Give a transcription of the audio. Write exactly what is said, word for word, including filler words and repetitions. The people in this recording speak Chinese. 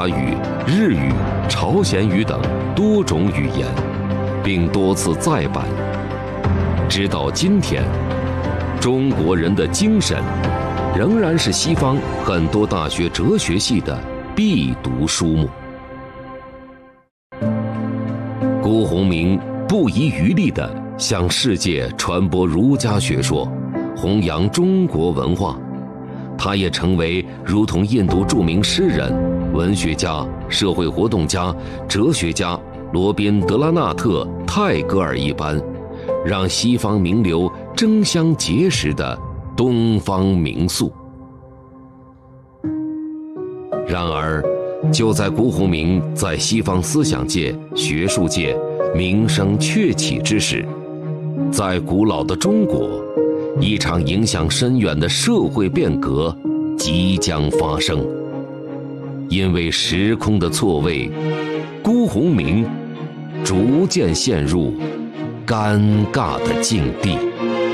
法语、日语、朝鲜语等多种语言，并多次再版。直到今天，中国人的精神仍然是西方很多大学哲学系的必读书目。辜鸿铭不遗余力地向世界传播儒家学说，弘扬中国文化。他也成为如同印度著名诗人、文学家、社会活动家、哲学家罗宾德拉纳特·泰戈尔一般，让西方名流争相结识的东方名宿。然而，就在辜鸿铭在西方思想界、学术界名声鹊起之时，在古老的中国，一场影响深远的社会变革即将发生。因为时空的错位，辜鸿铭逐渐陷入尴尬的境地。